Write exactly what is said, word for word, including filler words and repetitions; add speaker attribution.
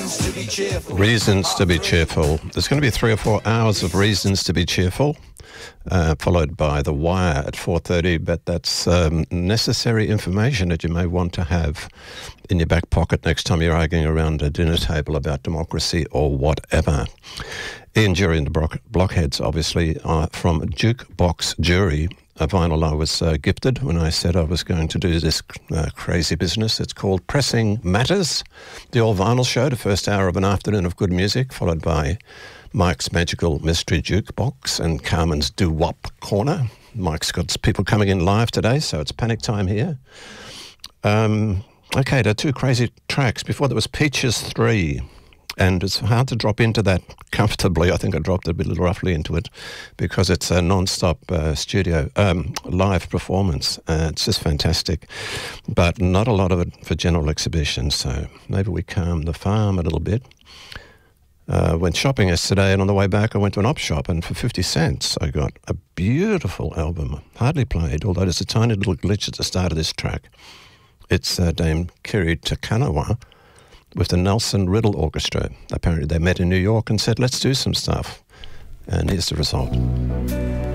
Speaker 1: reasons to be cheerful.
Speaker 2: Reasons to be cheerful. There's going to be three or four hours of reasons to be cheerful, uh, followed by The Wire at four thirty, but that's um, necessary information that you may want to have in your back pocket next time you're arguing around a dinner table about democracy or whatever. Ian Jury and the Block- Blockheads, obviously, are from Jukebox Jury, a vinyl I was uh, gifted when I said I was going to do this uh, crazy business. It's called Pressing Matters, the all vinyl show, the first hour of an afternoon of good music, followed by Mike's Magical Mystery Jukebox and Carmen's Doo-Wop Corner. Mike's got people coming in live today, so it's panic time here. Um, okay, there are two crazy tracks. Before there was Peaches three. And it's hard to drop into that comfortably. I think I dropped a bit roughly into it because it's a non-stop uh, studio, um, live performance. Uh, it's just fantastic, but not a lot of it for general exhibition. So maybe we calm the farm a little bit. Uh, went shopping yesterday, and on the way back I went to an op shop, and for fifty cents I got a beautiful album, hardly played, although there's a tiny little glitch at the start of this track. It's uh, Dame Kiri Takanawa with the Nelson Riddle Orchestra. Apparently they met in New York and said, let's do some stuff. And here's the result.